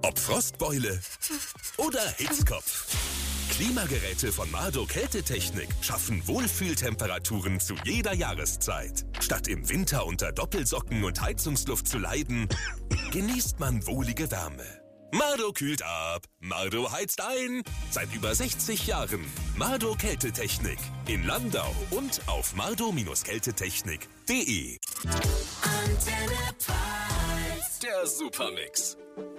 Ob Frostbeule oder Hitzkopf. Klimageräte von Mardo Kältetechnik schaffen Wohlfühltemperaturen zu jeder Jahreszeit. Statt im Winter unter Doppelsocken und Heizungsluft zu leiden, genießt man wohlige Wärme. Mardo kühlt ab, Mardo heizt ein. Seit über 60 Jahren. Mardo Kältetechnik. In Landau und auf mardo-kältetechnik.de. Antenne Pfalz. Der Supermix.